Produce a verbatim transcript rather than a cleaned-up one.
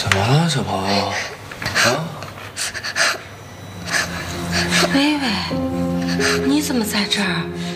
怎么了，小朋友？啊？ 薇薇，你怎么在这儿？